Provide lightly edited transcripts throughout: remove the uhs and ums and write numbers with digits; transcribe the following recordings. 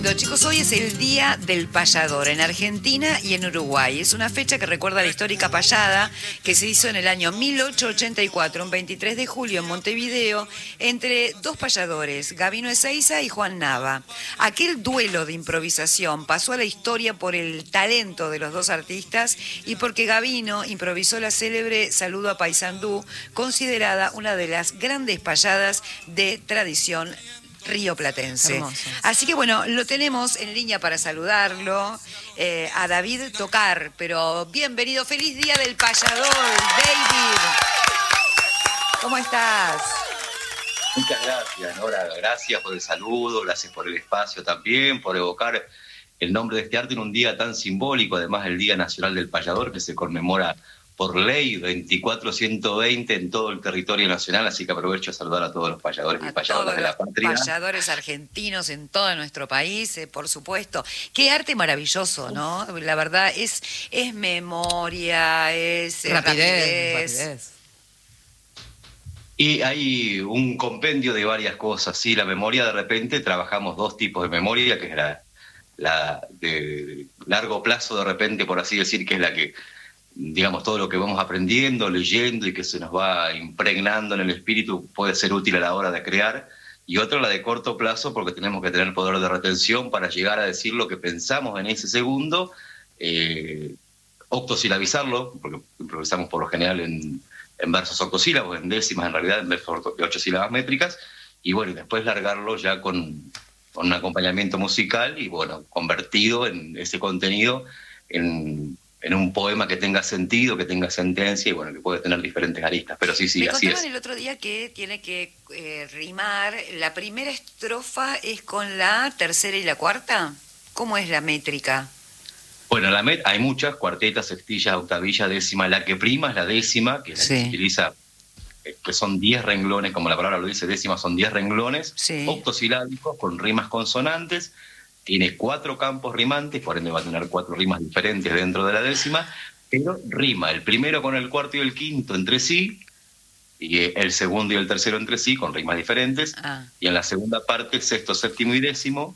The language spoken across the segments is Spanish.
lindo, chicos. Hoy es el Día del Payador en Argentina y en Uruguay. Es una fecha que recuerda la histórica payada que se hizo en el año 1884, un 23 de julio en Montevideo, entre dos payadores, Gabino Ezeiza y Juan Nava. Aquel duelo de improvisación pasó a la historia por el talento de los dos artistas y porque Gabino improvisó la célebre Saludo a Paysandú, considerada una de las grandes payadas de tradición rioplatense. Hermoso. Así que bueno, lo tenemos en línea para saludarlo, a David Tocar, pero bienvenido, feliz Día del Payador, David. ¿Cómo estás? Muchas gracias, Nora. Gracias por el saludo, gracias por el espacio también, por evocar el nombre de este arte en un día tan simbólico, además el Día Nacional del Payador, que se conmemora por ley 24/120 en todo el territorio nacional, así que aprovecho a saludar a todos los payadores y payadoras de la patria. Payadores argentinos en todo nuestro país, por supuesto. Qué arte maravilloso, ¿no? La verdad, es memoria, es Rapidez. Y hay un compendio de varias cosas, sí, la memoria de repente trabajamos dos tipos de memoria, que es la de largo plazo de repente, por así decir, que es la que, digamos, todo lo que vamos aprendiendo, leyendo y que se nos va impregnando en el espíritu puede ser útil a la hora de crear, y otra la de corto plazo porque tenemos que tener poder de retención para llegar a decir lo que pensamos en ese segundo, octosilabizarlo, porque improvisamos por lo general en versos octosílabos, en décimas en realidad, en versos de 8 sílabas métricas, y bueno, y después largarlo ya con un acompañamiento musical y bueno, convertido en ese contenido en un poema que tenga sentido, que tenga sentencia y bueno, que puede tener diferentes aristas, pero sí, Me así es. contaban el otro día que tiene que rimar, la primera estrofa es con la tercera y la cuarta. ¿Cómo es la métrica? Bueno, hay muchas, cuartetas, sextillas, octavillas, décima, la que prima es la décima, que es la que se utiliza, que son 10 renglones, como la palabra lo dice, décima son 10 renglones, octosilábicos con rimas consonantes. Tiene 4 campos rimantes, por ende va a tener 4 rimas diferentes dentro de la décima, pero rima el primero con el cuarto y el quinto entre sí, y el segundo y el tercero entre sí, con rimas diferentes, y en la segunda parte, sexto, séptimo y décimo,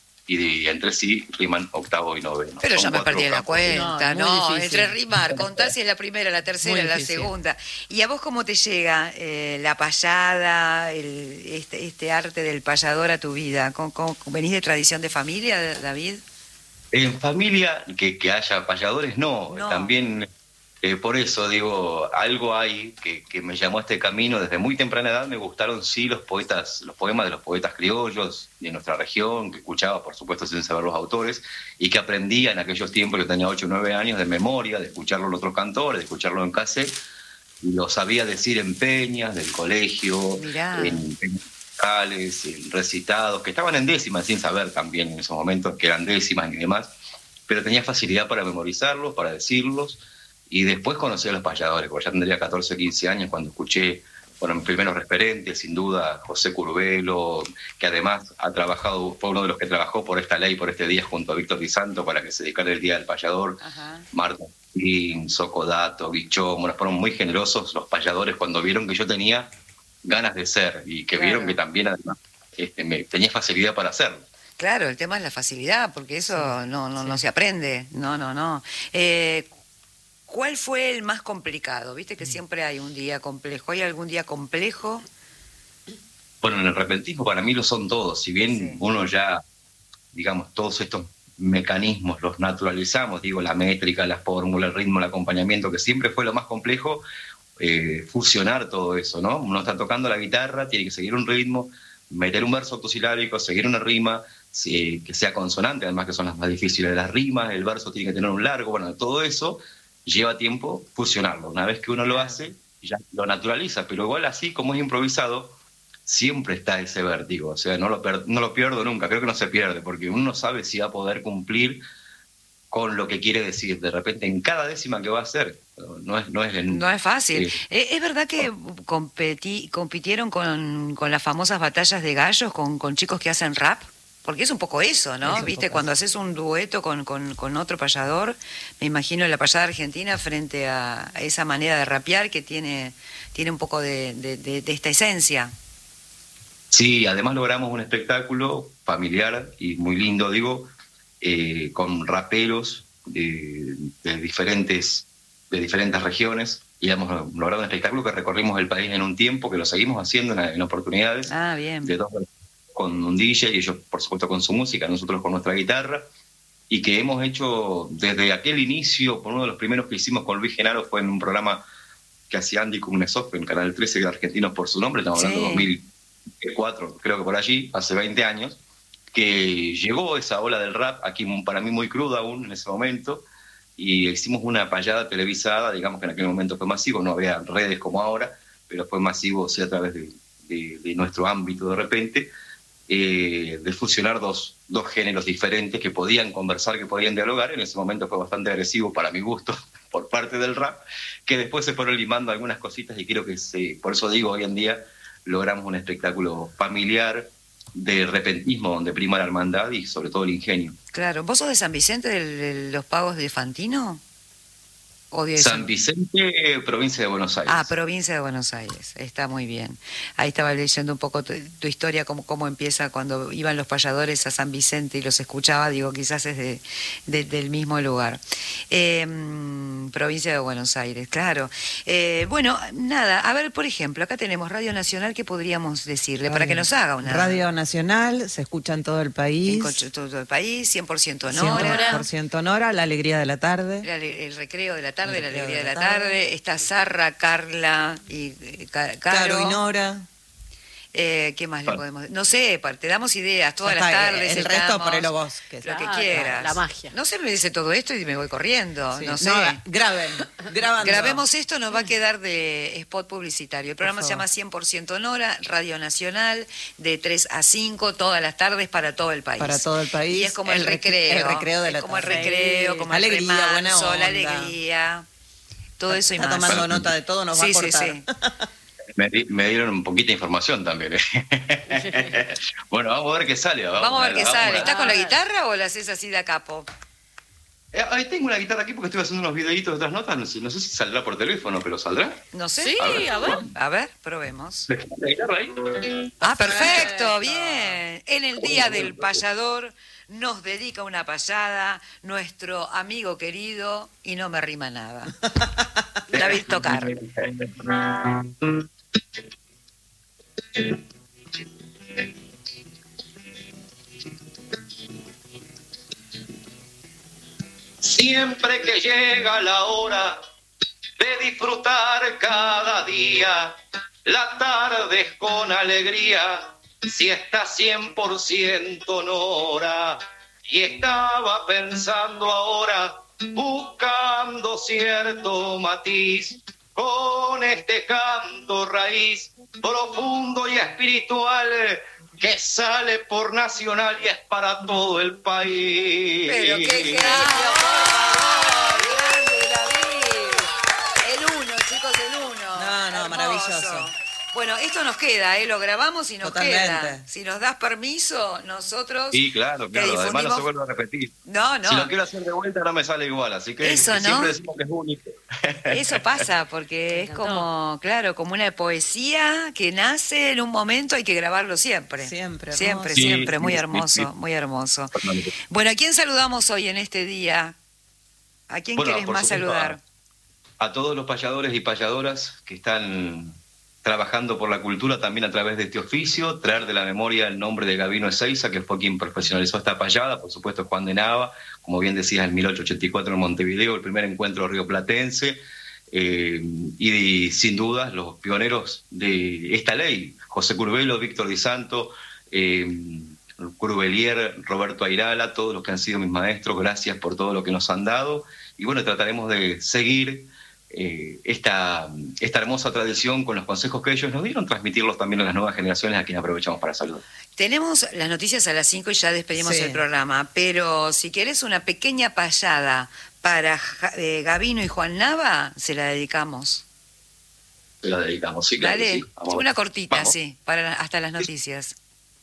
y entre sí riman octavo y noveno. Pero ya me perdí la cuenta, no, difícil. entre rimar, contar si es la primera, la tercera, la segunda. ¿Y a vos cómo te llega la payada, este arte del payador a tu vida? ¿Cómo venís de tradición de familia, David? En familia, que haya payadores, no. También, por eso digo, algo hay que me llamó a este camino. Desde muy temprana edad me gustaron, sí, los poemas de los poetas criollos de nuestra región, que escuchaba, por supuesto, sin saber los autores, y que aprendía en aquellos tiempos, yo tenía 8 o 9 años, de memoria, de escucharlo en otros cantores, de escucharlo en cassette, y lo sabía decir en peñas del colegio, en musicales, en recitados, que estaban en décimas, sin saber también en esos momentos que eran décimas y demás, pero tenía facilidad para memorizarlos, para decirlos. Y después conocí a los payadores, porque ya tendría 14 o 15 años cuando escuché, bueno, mis primeros referentes, sin duda, José Curvelo, que además fue uno de los que trabajó por esta ley, por este día, junto a Víctor Di Santo, para que se dedicara el Día del Payador. Marta Socodato, Guichón, bueno, fueron muy generosos los payadores cuando vieron que yo tenía ganas de ser y que vieron que también, además, tenía facilidad para hacerlo. Claro, el tema es la facilidad, porque eso no se aprende, no. ¿Cuál fue el más complicado? Viste que siempre hay un día complejo. ¿Hay algún día complejo? Bueno, en el repentismo para mí lo son todos. Si bien uno ya, digamos, todos estos mecanismos los naturalizamos, digo, la métrica, la fórmula, el ritmo, el acompañamiento, que siempre fue lo más complejo, fusionar todo eso, ¿no? Uno está tocando la guitarra, tiene que seguir un ritmo, meter un verso octosilábico, seguir una rima, que sea consonante, además que son las más difíciles de las rimas, el verso tiene que tener un largo, bueno, todo eso lleva tiempo fusionarlo. Una vez que uno lo hace, ya lo naturaliza, pero igual así como es improvisado, siempre está ese vértigo, o sea, no lo pierdo nunca, creo que no se pierde, porque uno no sabe si va a poder cumplir con lo que quiere decir, de repente en cada décima que va a hacer, no es fácil. ¿Es verdad que compitieron con las famosas batallas de gallos, con chicos que hacen rap? Porque es un poco eso, ¿no? ¿Viste? Cuando haces un dueto con otro payador, me imagino la payada argentina frente a esa manera de rapear que tiene un poco de esta esencia. Sí, además logramos un espectáculo familiar y muy lindo, digo, con raperos de diferentes regiones, y hemos logrado un espectáculo que recorrimos el país en un tiempo, que lo seguimos haciendo en oportunidades, Ah, bien. de dos, con un DJ, y ellos por supuesto con su música, nosotros con nuestra guitarra, y que hemos hecho desde aquel inicio, por uno de los primeros que hicimos con Luis Genaro, fue en un programa que hacía Andy Kuznetsov en Canal 13 de Argentinos por su nombre, estamos hablando de 2004, creo que por allí, hace 20 años, que llegó esa ola del rap, aquí para mí muy cruda aún en ese momento, y hicimos una payada televisada, digamos que en aquel momento fue masivo, no había redes como ahora, pero fue masivo, o sea, a través de nuestro ámbito de repente, de fusionar dos géneros diferentes que podían conversar, que podían dialogar. En ese momento fue bastante agresivo para mi gusto por parte del rap, que después se fueron limando algunas cositas, y creo que por eso digo, hoy en día logramos un espectáculo familiar de repentismo donde prima la hermandad y sobre todo el ingenio. Claro. ¿Vos sos de San Vicente, de los Pagos de Fantino? ¿O de San Vicente, provincia de Buenos Aires. Ah, provincia de Buenos Aires, está muy bien. Ahí estaba leyendo un poco tu historia, cómo empieza cuando iban los payadores a San Vicente y los escuchaba, digo, quizás es del mismo lugar. Provincia de Buenos Aires, claro. Bueno, nada, a ver, por ejemplo, acá tenemos Radio Nacional, ¿qué podríamos decirle? Para que nos haga una... Radio Nacional, se escucha en todo el país. En todo el país, 100% Nora. 100% Nora, La Alegría de la Tarde. El recreo de la tarde, la alegría de la tarde, está Sarra, Carla y Caro y Nora. ¿Qué más le podemos? No sé, te damos ideas todas las tardes. El resto ponelo vos. Lo que quieras. La magia. No sé, me dice todo esto y me voy corriendo. Sí. No sé. No, Grabemos esto, nos va a quedar de spot publicitario. El programa se llama 100% Nora, Radio Nacional, de 3 a 5, todas las tardes para todo el país. Para todo el país. Y es como el recreo. El recreo de la como el tarde. recreo, como alegría, el remanso, buena onda. la alegría. Todo eso y Está más. tomando nota de todo, nos va a cortar. Sí. Me dieron un poquita información también. Bueno, vamos a ver qué sale. Vamos a ver qué sale. ¿Estás con la guitarra o la haces así de a capo? Ahí tengo una guitarra aquí porque estoy haciendo unos videitos de otras notas. No sé si saldrá por teléfono, pero ¿saldrá? No sé. Sí, a ver. A ver, probemos. ¿Dejamos la guitarra ahí? Ah, perfecto, bien. En el Día del Payador nos dedica una payada nuestro amigo querido, y no me rima nada, David Tocar. Siempre que llega la hora de disfrutar cada día, la tarde es con alegría, si está 100% Nora. Y estaba pensando ahora, buscando cierto matiz, con este canto raíz, profundo y espiritual, que sale por Nacional y es para todo el país. Pero qué genio, por favor, grande David. El uno, chicos, el uno. No, Hermoso. maravilloso. Bueno, esto nos queda, lo grabamos y nos Totalmente. queda. Si nos das permiso, nosotros... Sí, claro. Además no se vuelve a repetir. No. Si lo quiero hacer de vuelta no me sale igual, así que Eso, ¿no? siempre decimos que es único. Eso pasa, porque es como, claro, como una poesía que nace en un momento, hay que grabarlo siempre. Siempre, Siempre, hermoso. siempre, Sí, muy sí, hermoso, sí. muy hermoso. Bueno, ¿a quién saludamos hoy en este día? ¿A quién Bueno, querés por más supuesto, saludar? A todos los payadores y payadoras que están trabajando por la cultura también a través de este oficio, traer de la memoria el nombre de Gabino Ezeiza, que fue quien profesionalizó esta payada, por supuesto Juan de Nava, como bien decías, en 1884 en Montevideo, el primer encuentro rioplatense, y sin dudas los pioneros de esta ley, José Curvelo, Víctor Di Santo, Curvelier, Roberto Airala, todos los que han sido mis maestros, gracias por todo lo que nos han dado, y bueno, trataremos de seguir esta hermosa tradición con los consejos que ellos nos dieron, transmitirlos también a las nuevas generaciones, a quienes aprovechamos para saludar. Tenemos las noticias a las 5 y ya despedimos Sí. el programa, pero si querés una pequeña payada para Gabino y Juan Nava, se la dedicamos. Se la dedicamos, sí, claro. Dale, Sí. Vamos. una cortita, Vamos. sí, para hasta las noticias.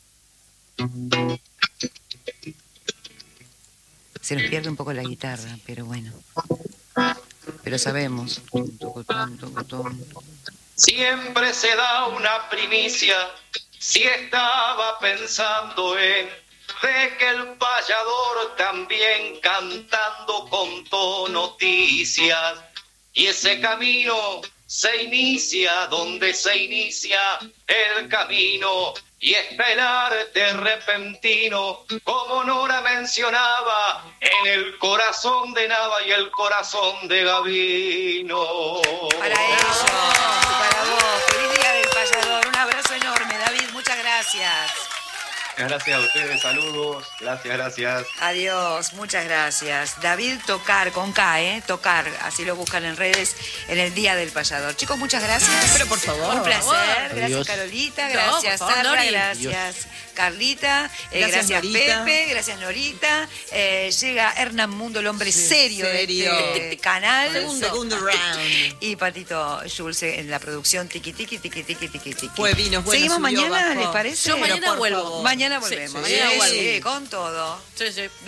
Se nos pierde un poco la guitarra, pero bueno. Pero sabemos. Siempre se da una primicia Si estaba pensando en de que el payador también cantando contó noticias, y ese camino se inicia donde se inicia el camino, y está el arte repentino, como Nora mencionaba, en el corazón de Nava y el corazón de Gavino. Para ellos, para vos, feliz día del payador, un abrazo enorme, David, muchas gracias. Gracias a ustedes, saludos, gracias. Adiós, muchas gracias. David Tocar, con K, Tocar, así lo buscan en redes, en el Día del Payador. Chicos, muchas gracias. Pero por favor. Un placer, gracias Adiós. Carolita, No, gracias por favor, Sandra, Nori. gracias Carlita, Gracias, gracias Norita. Pepe, gracias Norita. Llega Hernán Mundo, el hombre serio de este canal. Segundo round. Y Patito Schulze en la producción Tiki Tiki Tiki Tiki Tiki Tiki. Fue vino, bueno, Seguimos subió, mañana, bajó. ¿les parece? Yo mañana Pero por vuelvo. favor. Mañana volvemos. Sí, mañana vuelvo. Con todo. Sí, sí.